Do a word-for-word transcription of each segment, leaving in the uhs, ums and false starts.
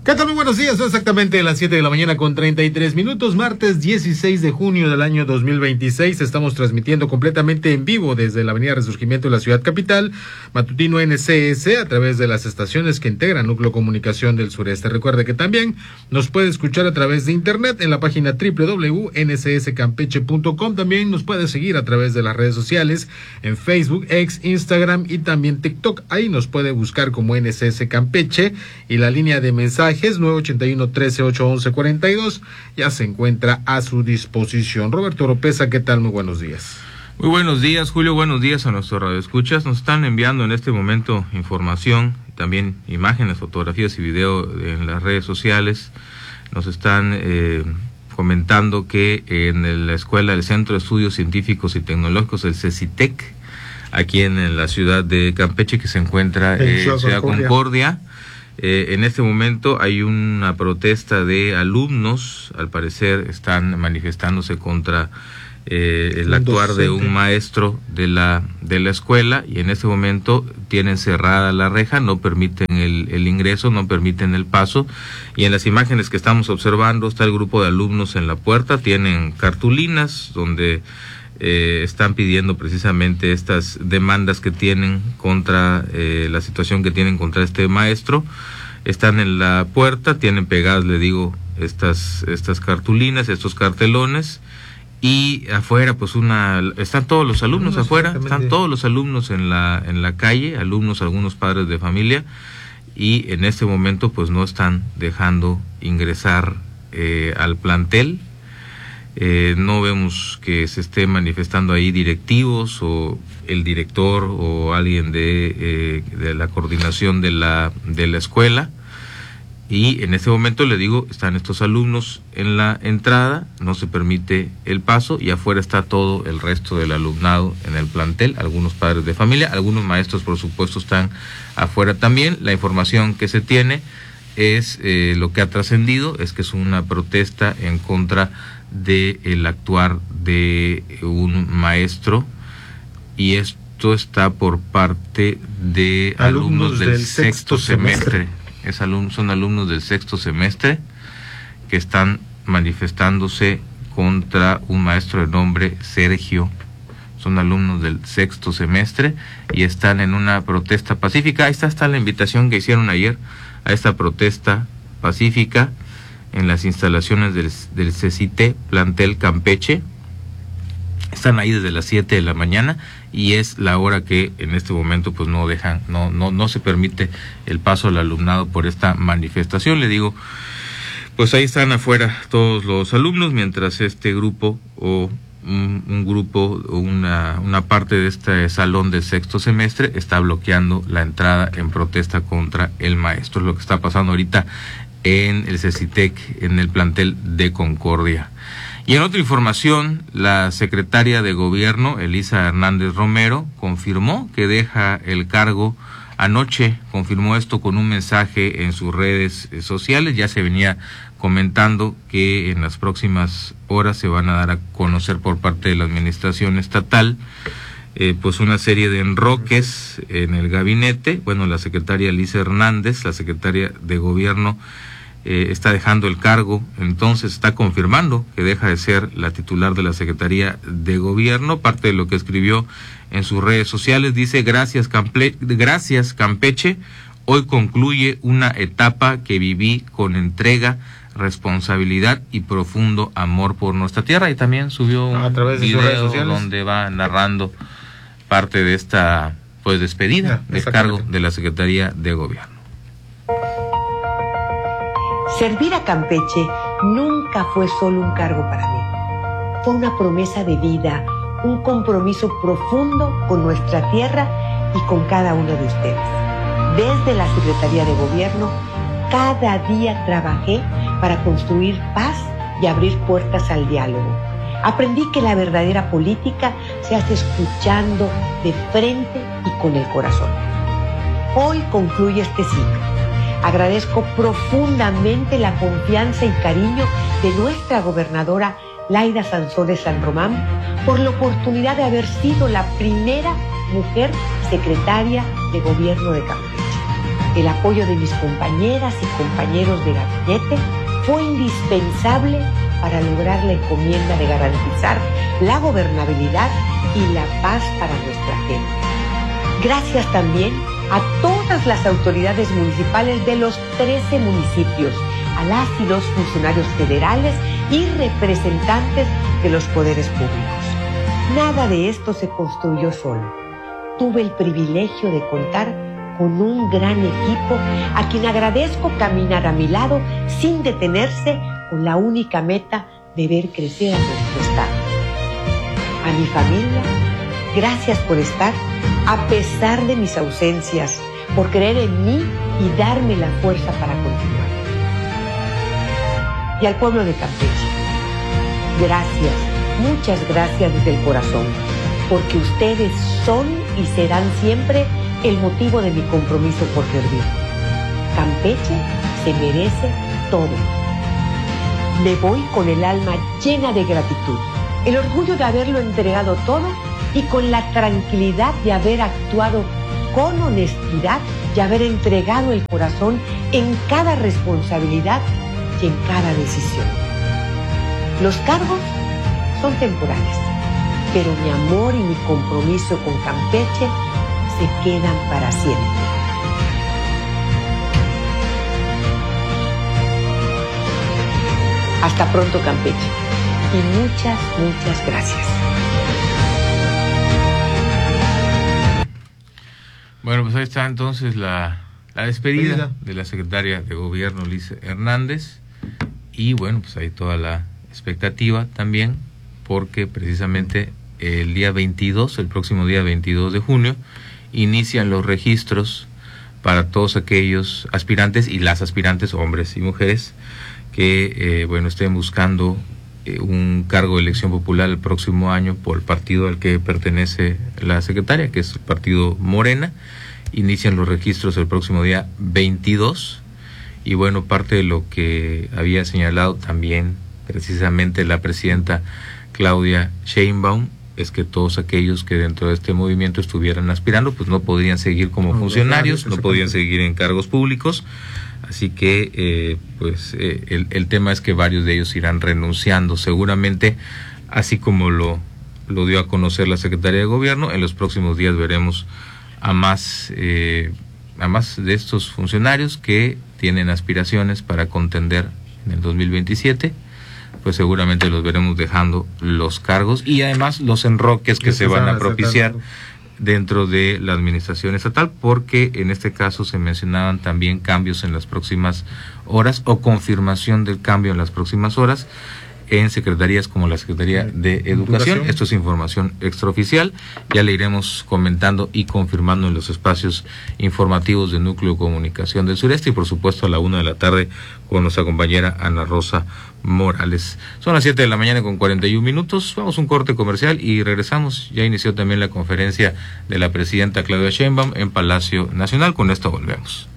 ¿Qué tal? Muy buenos días, son exactamente las siete de la mañana con treinta y tres minutos, martes dieciséis de junio del año dos mil veintiséis. Estamos transmitiendo completamente en vivo desde la avenida Resurgimiento de la ciudad capital, matutino N C S, a través de las estaciones que integran Núcleo Comunicación del Sureste. Recuerde que también nos puede escuchar a través de internet en la página doble u doble u doble u punto n c s campeche punto com. También nos puede seguir a través de las redes sociales en Facebook, X, Instagram y también TikTok. Ahí nos puede buscar como N C S Campeche, y la línea de mensajes nueve ocho uno, trece, ocho once, cuarenta y dos ya se encuentra a su disposición. Roberto Oropesa, ¿qué tal? Muy buenos días. Muy buenos días, Julio. Buenos días a nuestros radioescuchas. Nos están enviando en este momento información, también imágenes, fotografías y video en las redes sociales. Nos están eh, comentando que en la escuela del Centro de Estudios Científicos y Tecnológicos, el CECITEC, aquí en, en la ciudad de Campeche, que se encuentra en eh, Ciudad Concordia, Concordia Eh, en este momento hay una protesta de alumnos. Al parecer están manifestándose contra eh, el actuar de un maestro de la de la escuela, y en este momento tienen cerrada la reja, no permiten el, el ingreso, no permiten el paso, y en las imágenes que estamos observando está el grupo de alumnos en la puerta. Tienen cartulinas donde Eh, están pidiendo precisamente estas demandas que tienen contra eh, la situación que tienen contra este maestro. Están en la puerta, tienen pegadas, le digo, estas estas cartulinas, estos cartelones, y afuera pues una están todos los alumnos afuera, están todos los alumnos en la en la calle, alumnos, algunos padres de familia, y en este momento pues no están dejando ingresar eh, al plantel. Eh, no vemos que se esté manifestando ahí directivos o el director o alguien de, eh, de la coordinación de la de la escuela, y en este momento, le digo, están estos alumnos en la entrada, no se permite el paso, y afuera está todo el resto del alumnado en el plantel, algunos padres de familia, algunos maestros por supuesto están afuera también. La información que se tiene es eh, lo que ha trascendido, es que es una protesta en contra de el actuar de un maestro, y esto está por parte de alumnos, alumnos del, del sexto, sexto semestre. semestre. Es alum, son alumnos del sexto semestre que están manifestándose contra un maestro de nombre Sergio. Son alumnos del sexto semestre y están en una protesta pacífica. Ahí está, está la invitación que hicieron ayer a esta protesta pacífica en las instalaciones del, del CECITE, plantel Campeche. Están ahí desde las siete de la mañana, y es la hora que en este momento pues no dejan, no, no, no se permite el paso al alumnado por esta manifestación. Le digo, pues ahí están afuera todos los alumnos, mientras este grupo o un, un grupo o una, una parte de este salón del sexto semestre está bloqueando la entrada en protesta contra el maestro. Es lo que está pasando ahorita en el CECITEC, en el plantel de Concordia. Y en otra información, la secretaria de Gobierno, Elisa Hernández Romero, confirmó que deja el cargo anoche. Confirmó esto con un mensaje en sus redes sociales. Ya se venía comentando que en las próximas horas se van a dar a conocer por parte de la administración estatal eh, pues una serie de enroques en el gabinete. Bueno, la secretaria Elisa Hernández, la secretaria de Gobierno, Eh, está dejando el cargo, entonces está confirmando que deja de ser la titular de la Secretaría de Gobierno. Parte de lo que escribió en sus redes sociales dice: gracias, Cample gracias Campeche, hoy concluye una etapa que viví con entrega, responsabilidad y profundo amor por nuestra tierra. Y también subió un a través de video sus redes sociales donde va narrando parte de esta pues despedida del cargo de la Secretaría de Gobierno. Servir a Campeche nunca fue solo un cargo para mí. Fue una promesa de vida, un compromiso profundo con nuestra tierra y con cada uno de ustedes. Desde la Secretaría de Gobierno, cada día trabajé para construir paz y abrir puertas al diálogo. Aprendí que la verdadera política se hace escuchando de frente y con el corazón. Hoy concluye este ciclo. Agradezco profundamente la confianza y cariño de nuestra gobernadora Laida Sansores San Román por la oportunidad de haber sido la primera mujer secretaria de Gobierno de Campeche. El apoyo de mis compañeras y compañeros de gabinete fue indispensable para lograr la encomienda de garantizar la gobernabilidad y la paz para nuestra gente. Gracias también a todas las autoridades municipales de los trece municipios, a las y los funcionarios federales y representantes de los poderes públicos. Nada de esto se construyó solo. Tuve el privilegio de contar con un gran equipo a quien agradezco caminar a mi lado sin detenerse, con la única meta de ver crecer a nuestro estado. A mi familia, gracias por estar a pesar de mis ausencias, por creer en mí y darme la fuerza para continuar. Y al pueblo de Campeche, gracias, muchas gracias desde el corazón, porque ustedes son y serán siempre el motivo de mi compromiso por servir. Campeche se merece todo. Me voy con el alma llena de gratitud, el orgullo de haberlo entregado todo y con la tranquilidad de haber actuado con honestidad y haber entregado el corazón en cada responsabilidad y en cada decisión. Los cargos son temporales, pero mi amor y mi compromiso con Campeche se quedan para siempre. Hasta pronto, Campeche, y muchas, muchas gracias. Bueno, pues ahí está entonces la, la despedida de la secretaria de Gobierno, Liz Hernández, y bueno, pues hay toda la expectativa también, porque precisamente el día veintidós, el próximo día veintidós de junio, inician los registros para todos aquellos aspirantes y las aspirantes, hombres y mujeres, que eh, bueno estén buscando eh, un cargo de elección popular el próximo año por el partido al que pertenece la secretaria, que es el partido Morena. Inician los registros el próximo día veintidós, y bueno, parte de lo que había señalado también precisamente la presidenta Claudia Sheinbaum es que todos aquellos que dentro de este movimiento estuvieran aspirando, pues no podrían seguir como no, funcionarios, no podían seguir en cargos públicos, así que eh, pues eh, el, el tema es que varios de ellos irán renunciando seguramente, así como lo, lo dio a conocer la Secretaría de Gobierno. En los próximos días veremos a más, eh, a más de estos funcionarios que tienen aspiraciones para contender en el dos mil veintisiete, pues seguramente los veremos dejando los cargos y además los enroques que se van a propiciar dentro de la administración estatal, porque en este caso se mencionaban también cambios en las próximas horas o confirmación del cambio en las próximas horas en secretarías como la Secretaría de Educación. Esto es información extraoficial, ya le iremos comentando y confirmando en los espacios informativos del Núcleo de Comunicación del Sureste y por supuesto a la una de la tarde con nuestra compañera Ana Rosa Morales. Son las siete de la mañana con cuarenta y un minutos, vamos a un corte comercial y regresamos. Ya inició también la conferencia de la presidenta Claudia Sheinbaum en Palacio Nacional, con esto volvemos.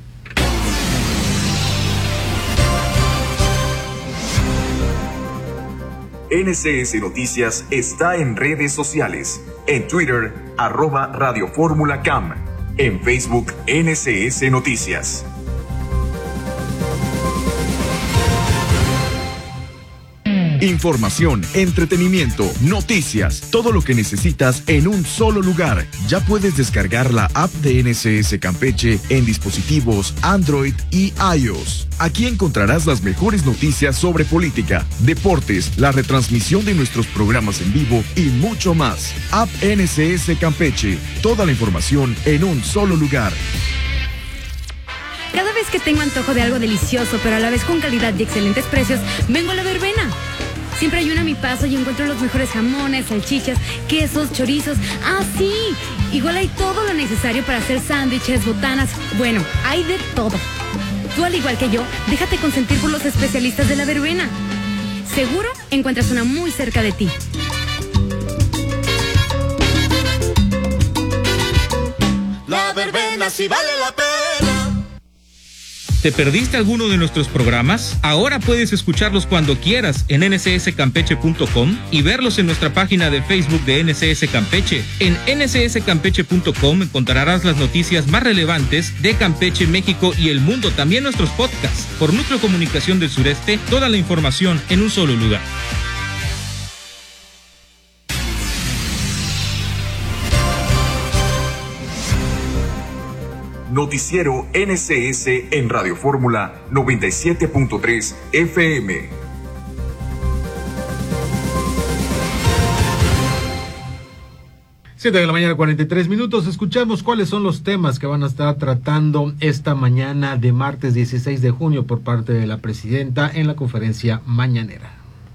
N C S Noticias está en redes sociales. En Twitter, arroba Radio Fórmula Cam. En Facebook, N C S Noticias. Información, entretenimiento, noticias, todo lo que necesitas en un solo lugar. Ya puedes descargar la app de N C S Campeche en dispositivos Android y iOS. Aquí encontrarás las mejores noticias sobre política, deportes, la retransmisión de nuestros programas en vivo y mucho más. App N C S Campeche, toda la información en un solo lugar. Cada vez que tengo antojo de algo delicioso, pero a la vez con calidad y excelentes precios, vengo a La Verbena. Siempre hay una a mi paso y encuentro los mejores jamones, salchichas, quesos, chorizos. ¡Ah, sí! Igual hay todo lo necesario para hacer sándwiches, botanas. Bueno, hay de todo. Tú, al igual que yo, déjate consentir por los especialistas de La Verbena. Seguro encuentras una muy cerca de ti. La Verbena sí vale la pena. ¿Te perdiste alguno de nuestros programas? Ahora puedes escucharlos cuando quieras en ene ce ese campeche punto com y verlos en nuestra página de Facebook de N C S Campeche. En ene ce ese campeche punto com encontrarás las noticias más relevantes de Campeche, México y el mundo, también nuestros podcasts. Por Núcleo Comunicación del Sureste, toda la información en un solo lugar. Noticiero N C S en Radio Fórmula noventa y siete punto tres F M. siete de la mañana, cuarenta y tres minutos. Escuchamos cuáles son los temas que van a estar tratando esta mañana de martes dieciséis de junio por parte de la presidenta en la conferencia mañanera.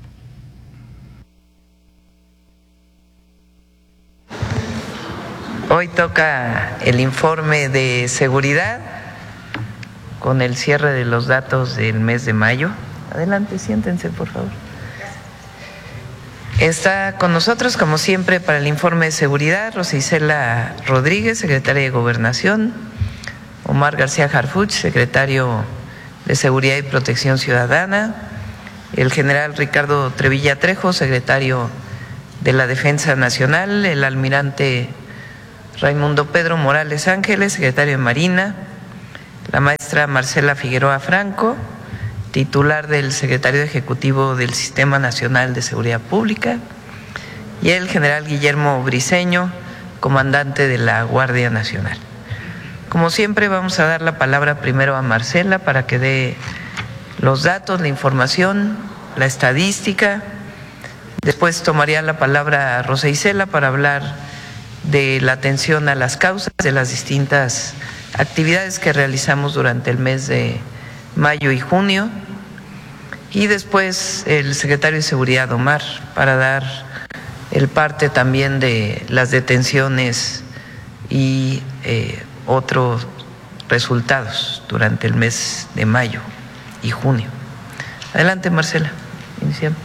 Hoy toca el informe de seguridad con el cierre de los datos del mes de mayo. Adelante, siéntense, por favor. Está con nosotros, como siempre, para el informe de seguridad, Rosa Isela Rodríguez, secretaria de Gobernación, Omar García Harfuch, secretario de Seguridad y Protección Ciudadana, el general Ricardo Trevilla Trejo, secretario de la Defensa Nacional, el almirante Raimundo Pedro Morales Ángeles, secretario de Marina, la maestra Marcela Figueroa Franco, titular del Secretario Ejecutivo del Sistema Nacional de Seguridad Pública, y el general Guillermo Briceño, comandante de la Guardia Nacional. Como siempre, vamos a dar la palabra primero a Marcela para que dé los datos, la información, la estadística. Después tomaría la palabra a Rosa Isela para hablar de la atención a las causas de las distintas actividades que realizamos durante el mes de mayo y junio, y después el secretario de Seguridad, Omar, para dar el parte también de las detenciones y eh, otros resultados durante el mes de mayo y junio. Adelante, Marcela, iniciamos.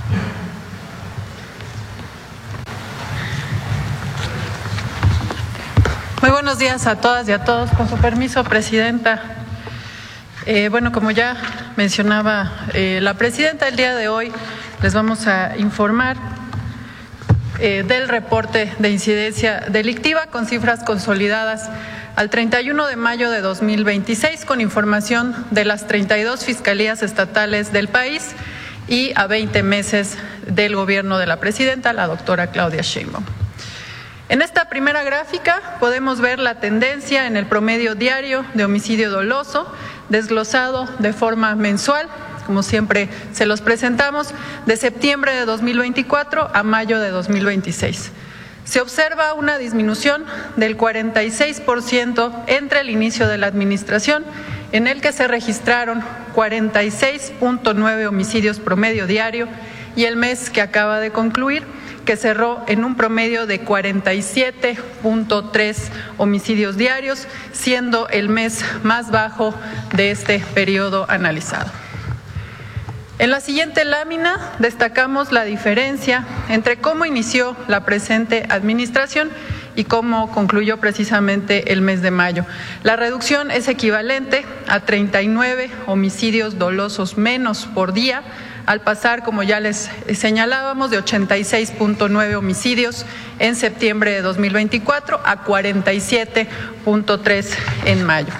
Muy buenos días a todas y a todos. Con su permiso, Presidenta. Eh, bueno, como ya mencionaba eh, la Presidenta, el día de hoy les vamos a informar eh, del reporte de incidencia delictiva con cifras consolidadas al treinta y uno de mayo de dos mil veintiséis, con información de las treinta y dos fiscalías estatales del país y a veinte meses del gobierno de la Presidenta, la doctora Claudia Sheinbaum. En esta primera gráfica podemos ver la tendencia en el promedio diario de homicidio doloso, desglosado de forma mensual, como siempre se los presentamos, de septiembre de dos mil veinticuatro a mayo de dos mil veintiséis. Se observa una disminución del cuarenta y seis por ciento entre el inicio de la administración, en el que se registraron cuarenta y seis punto nueve homicidios promedio diario, y el mes que acaba de concluir, que cerró en un promedio de cuarenta y siete punto tres homicidios diarios, siendo el mes más bajo de este periodo analizado. En la siguiente lámina destacamos la diferencia entre cómo inició la presente administración y cómo concluyó precisamente el mes de mayo. La reducción es equivalente a treinta y nueve homicidios dolosos menos por día, al pasar, como ya les señalábamos, de ochenta y seis punto nueve homicidios en septiembre de dos mil veinticuatro a cuarenta y siete punto tres en mayo.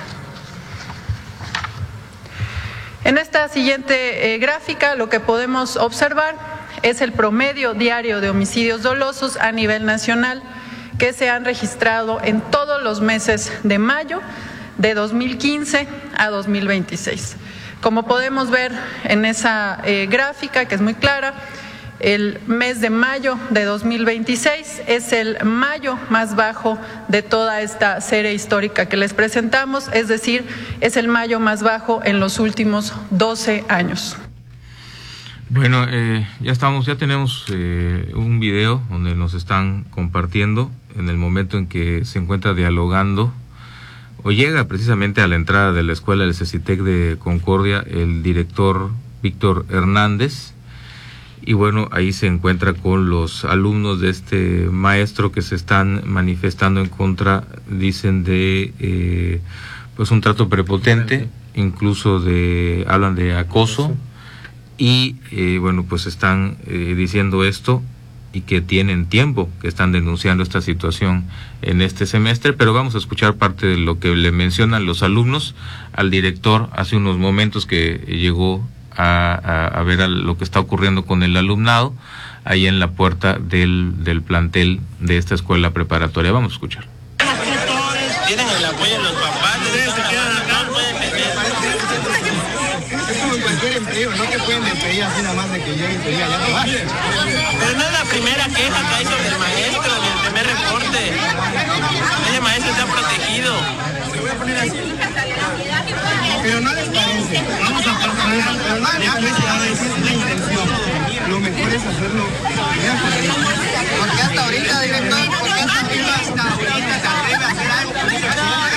En esta siguiente eh, gráfica lo que podemos observar es el promedio diario de homicidios dolosos a nivel nacional que se han registrado en todos los meses de mayo de dos mil quince a dos mil veintiséis. Como podemos ver en esa eh, gráfica, que es muy clara, el mes de mayo de dos mil veintiséis es el mayo más bajo de toda esta serie histórica que les presentamos, es decir, es el mayo más bajo en los últimos doce años. Bueno, eh, ya estamos, ya tenemos eh, un video donde nos están compartiendo en el momento en que se encuentra dialogando o llega precisamente a la entrada de la escuela del CECITEC de Concordia el director Víctor Hernández, y bueno, ahí se encuentra con los alumnos de este maestro que se están manifestando en contra, dicen, de eh, pues un trato prepotente, incluso de hablan de acoso, y eh, bueno, pues están eh, diciendo esto y que tienen tiempo, que están denunciando esta situación en este semestre, pero vamos a escuchar parte de lo que le mencionan los alumnos al director hace unos momentos que llegó a, a, a ver a lo que está ocurriendo con el alumnado ahí en la puerta del, del plantel de esta escuela preparatoria. Vamos a escuchar. Tienen el apoyo de los papás, ustedes se quedan acá, no pueden meter. Es como en cualquier empleo, no te pueden despedir así nada más de que lleguen y ya te vas. Pero no es la primera queja que hay sobre el maestro, ni el primer reporte. Ese maestro está protegido. Se voy a poner así. Pero no les parece. Vamos a pasar, pero no les parece, esa es la intención. Lo mejor es hacerlo. Porque hasta ahorita, director, porque hasta ahorita, hasta ahorita se atreve a hacer algo con esa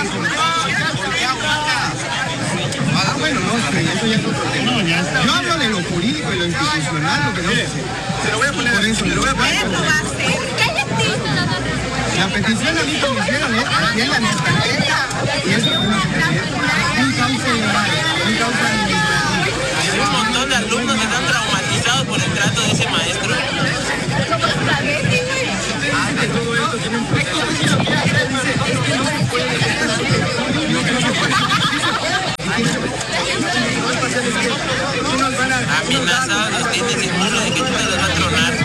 Ah, bueno, no, sí, eso ya es otro tema. Yo hablo de lo jurídico y lo institucional, lo que no sé. Se lo voy a poner por eso, se lo voy a poner. La petición a mí que me hicieron es aquí en la ministeria. Y eso fue lo que me un cauce legal, un cauce administrativo. Hay un montón de alumnos que están traumatizados por el trato de ese maestro. Antes todo esto tiene un proceso. Amenazados los tienes seguro de que tú te los vas a tronar.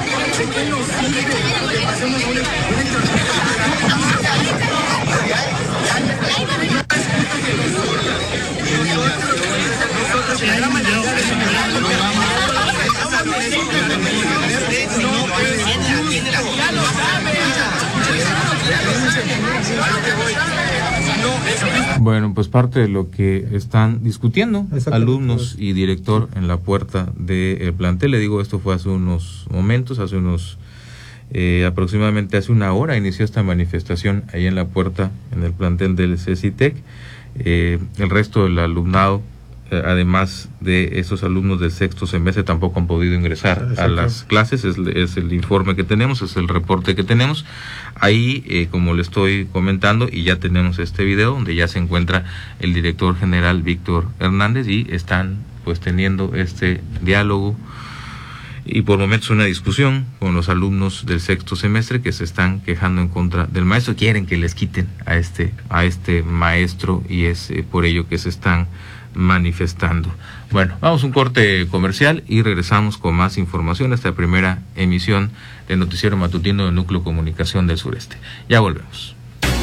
Bueno, pues parte de lo que están discutiendo alumnos y director en la puerta del plantel. Le digo, esto fue hace unos momentos, hace unos eh, aproximadamente hace una hora inició esta manifestación ahí en la puerta, en el plantel del CECITEC. Eh, el resto del alumnado, eh, además de esos alumnos del sexto semestre, tampoco han podido ingresar Exacto. a las clases. Es, es el informe que tenemos, es el reporte que tenemos. Ahí, eh, como le estoy comentando, y ya tenemos este video donde ya se encuentra el director general Víctor Hernández y están pues teniendo este diálogo y por momentos una discusión con los alumnos del sexto semestre que se están quejando en contra del maestro, quieren que les quiten a este a este maestro y es eh, por ello que se están manifestando. Bueno, vamos a un corte comercial y regresamos con más información a esta primera emisión del noticiero matutino del Núcleo Comunicación del Sureste. Ya volvemos.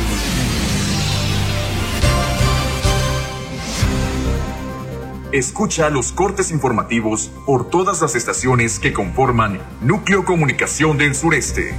Escucha los cortes informativos por todas las estaciones que conforman Núcleo Comunicación del Sureste.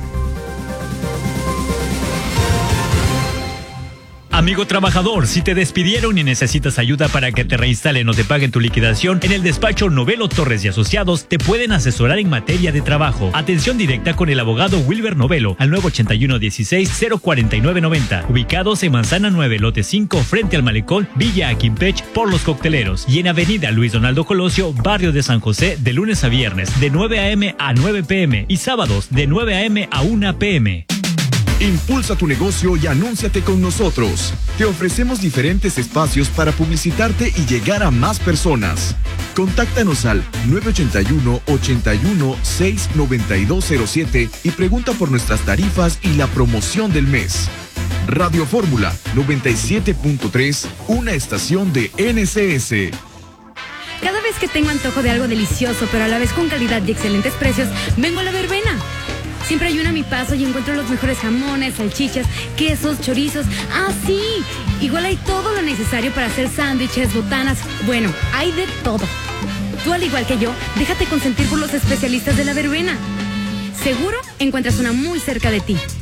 Amigo trabajador, si te despidieron y necesitas ayuda para que te reinstalen o te paguen tu liquidación, en el despacho Novelo Torres y Asociados te pueden asesorar en materia de trabajo. Atención directa con el abogado Wilber Novelo al nueve ochenta y uno dieciséis cero cuarenta y nueve noventa, ubicados en Manzana nueve, lote cinco, frente al Malecón, Villa Aquimpech, por Los Cocteleros, y en Avenida Luis Donaldo Colosio, barrio de San José, de lunes a viernes, de nueve a eme a nueve pe eme y sábados de nueve a eme a una pe eme. Impulsa tu negocio y anúnciate con nosotros. Te ofrecemos diferentes espacios para publicitarte y llegar a más personas. Contáctanos al nueve ochenta y uno, ochenta y uno, seis noventa y dos cero siete y pregunta por nuestras tarifas y la promoción del mes. Radio Fórmula noventa y siete punto tres, una estación de ene ce ese. Cada vez que tengo antojo de algo delicioso, pero a la vez con calidad y excelentes precios, vengo a La Verbena. Siempre hay una a mi paso y encuentro los mejores jamones, salchichas, quesos, chorizos. ¡Ah, sí! Igual hay todo lo necesario para hacer sándwiches, botanas. Bueno, hay de todo. Tú, al igual que yo, déjate consentir por los especialistas de La Verbena. Seguro encuentras una muy cerca de ti.